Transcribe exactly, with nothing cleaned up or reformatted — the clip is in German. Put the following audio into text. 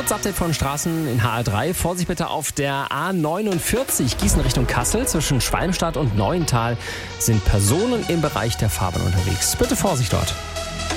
Kurzes Update von Straßen in H A drei. Vorsicht bitte auf der A neunundvierzig Gießen Richtung Kassel. Zwischen Schwalmstadt und Neuental sind Personen im Bereich der Fahrbahn unterwegs. Bitte Vorsicht dort.